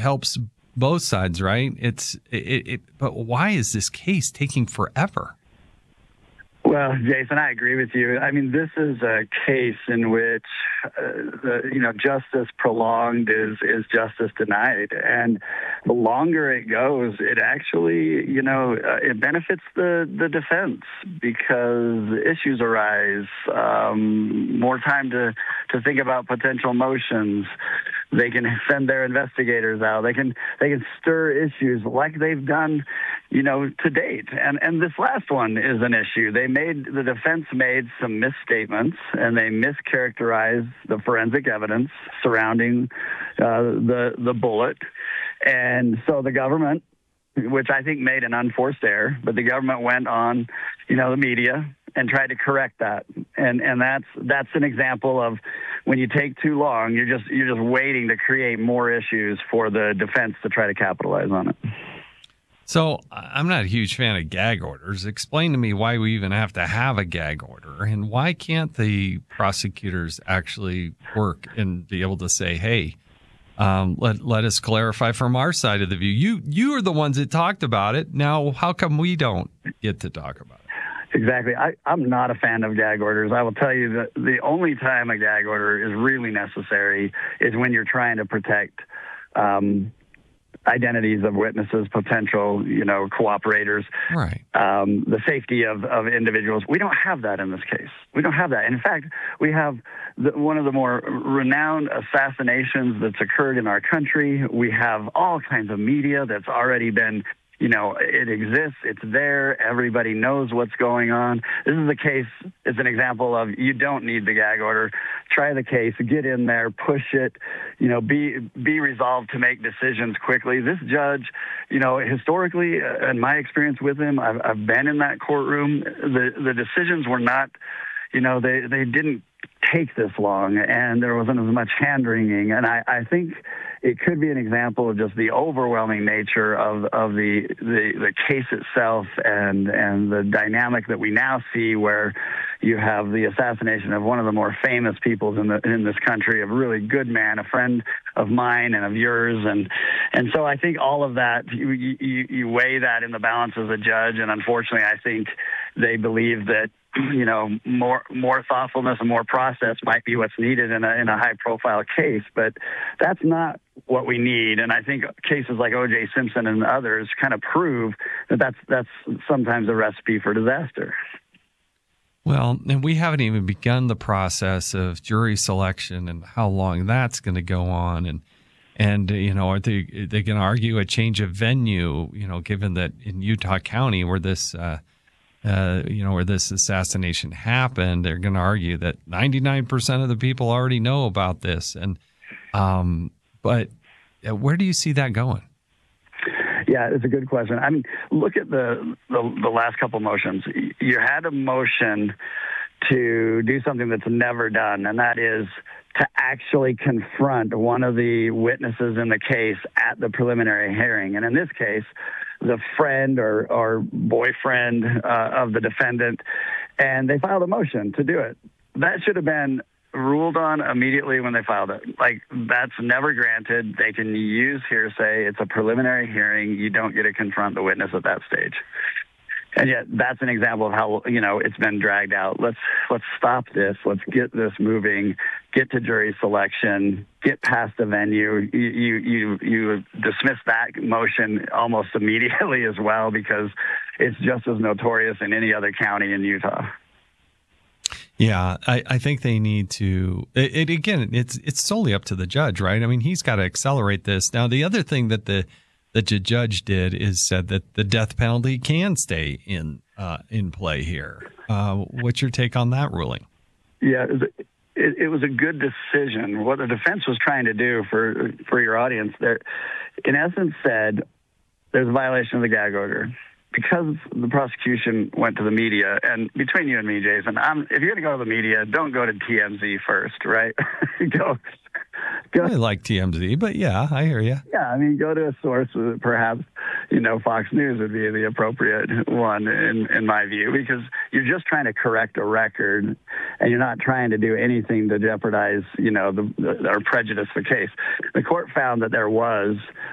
helps both sides, right? But why is this case taking forever? Well, Jason, I agree with you. I mean, this is a case in which, justice prolonged is justice denied. And the longer it goes, it actually, it benefits the defense because issues arise, more time to think about potential motions. They can send their investigators out. They can stir issues like they've done, to date. And this last one is an issue. The defense made some misstatements and they mischaracterized the forensic evidence surrounding the bullet. And so the government, which I think made an unforced error, but the government went on, the media and tried to correct that. And that's an example of when you take too long, you're just waiting to create more issues for the defense to try to capitalize on it. So I'm not a huge fan of gag orders. Explain to me why we even have to have a gag order, and why can't the prosecutors actually work and be able to say, hey, let us clarify from our side of the view. You are the ones that talked about it. Now, how come we don't get to talk about it? Exactly. I'm not a fan of gag orders. I will tell you that the only time a gag order is really necessary is when you're trying to protect identities of witnesses, potential, cooperators, right? The safety of individuals. We don't have that in this case. We don't have that. In fact, we have one of the more renowned assassinations that's occurred in our country. We have all kinds of media that's already been, it exists. It's there. Everybody knows what's going on. This is a case. It's an example of you don't need the gag order. Try the case. Get in there. Push it. Be resolved to make decisions quickly. This judge, historically, in my experience with him, I've been in that courtroom. The decisions were not, they didn't take this long, and there wasn't as much hand-wringing. And I think it could be an example of just the overwhelming nature of the case itself and the dynamic that we now see, where you have the assassination of one of the more famous people in this country, a really good man, a friend of mine and of yours. And so I think all of that, you weigh that in the balance as a judge, and unfortunately I think they believe that more thoughtfulness and more process might be what's needed in a high-profile case, but that's not what we need. And I think cases like O.J. Simpson and others kind of prove that that's sometimes a recipe for disaster. Well, and we haven't even begun the process of jury selection and how long that's going to go on, and are they going to argue a change of venue? Given that in Utah County where this where this assassination happened, they're going to argue that 99% of the people already know about this. And, but where do you see that going? Yeah, it's a good question. I mean, look at the last couple motions. You had a motion to do something that's never done, and that is to actually confront one of the witnesses in the case at the preliminary hearing. And in this case, the friend or boyfriend of the defendant, and they filed a motion to do it. That should have been ruled on immediately when they filed it. Like, that's never granted. They can use hearsay. It's a preliminary hearing. You don't get to confront the witness at that stage. And yet that's an example of how, it's been dragged out. Let's stop this. Let's get this moving, get to jury selection, get past the venue. You dismiss that motion almost immediately as well, because it's just as notorious in any other county in Utah. Yeah, I think they need to. It's solely up to the judge, right? I mean, he's got to accelerate this. Now, the other thing that the judge did is said that the death penalty can stay in play here. What's your take on that ruling? Yeah, it was a good decision. What the defense was trying to do for your audience there, in essence, said there's a violation of the gag order. Because the prosecution went to the media, and between you and me, Jason, if you're going to go to the media, don't go to TMZ first, right? go. I like TMZ, but yeah, I hear you. Yeah, I mean, go to a source, perhaps, Fox News would be the appropriate one in my view, because you're just trying to correct a record, and you're not trying to do anything to jeopardize, or prejudice the case. The court found that there was